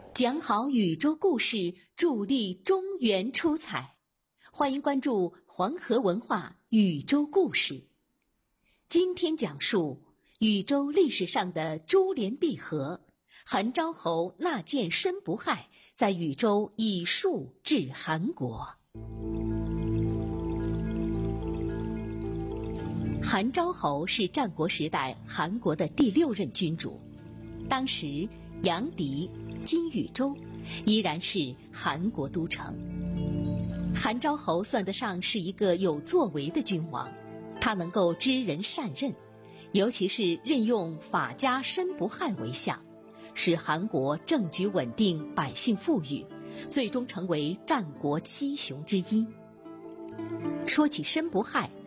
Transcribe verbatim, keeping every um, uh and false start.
讲好宇宙故事，助力中原出彩。欢迎关注黄河文化宇宙故事。今天讲述禹州历史上的珠联璧合，韩昭侯纳谏申不害，在禹州以术治韩国。韩昭侯是战国时代韩国的第六任君主，当时阳翟今禹州依然是韩国都城。韩昭侯算得上是一个有作为的君王，他能够知人善任，尤其是任用法家申不害为相，使韩国政局稳定，百姓富裕，最终成为战国七雄之一。说起申不害，